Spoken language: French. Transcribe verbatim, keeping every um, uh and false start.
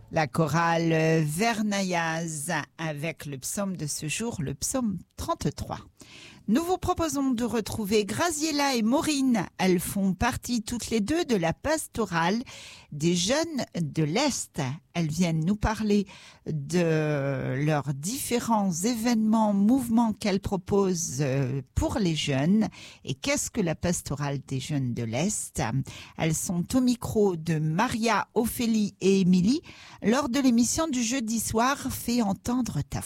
La chorale Vernayaz avec le psaume de ce jour, le psaume trente-trois. Nous vous proposons de retrouver Graziella et Maureen. Elles font partie toutes les deux de la pastorale des jeunes de l'Est. Elles viennent nous parler de leurs différents événements, mouvements qu'elles proposent pour les jeunes. Et qu'est-ce que la pastorale des jeunes de l'Est? Elles sont au micro de Maria, Ophélie et Émilie lors de l'émission du jeudi soir « Fais entendre ta foi ».